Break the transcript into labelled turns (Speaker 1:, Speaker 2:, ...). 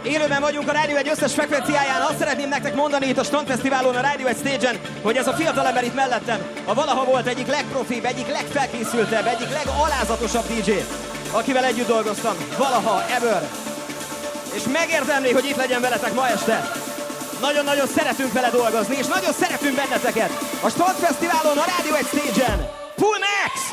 Speaker 1: Élőben vagyunk a Rádió egy összes frekvenciáján. Azt szeretném nektek mondani itt a Strandfesztiválon, a Rádió egy stage-en, hogy ez a fiatalember itt mellettem a valaha volt egyik legprofibb, egyik legfelkészültebb, egyik legalázatosabb DJ, akivel együtt dolgoztam. Valaha, ever. És megérdemli, hogy itt legyen veletek ma este. Nagyon-nagyon szeretünk vele dolgozni, és nagyon szeretünk benneteket. A Strandfesztiválon, a Rádió egy stage-en. Full Max!